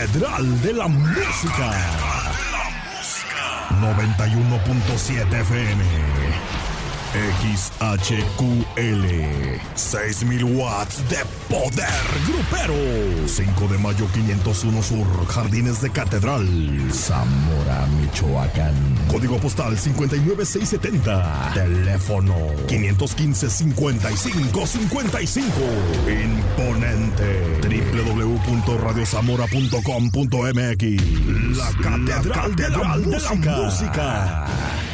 Catedral de la Música. 91.7 FM. XHQL. 6,000 watts de poder grupero. 5 de mayo 501 Sur, Jardines de Catedral, Zamora, Michoacán. Código postal 59670. Teléfono 515-5555. Imponente. www.radiozamora.com.mx. La Catedral de la Música.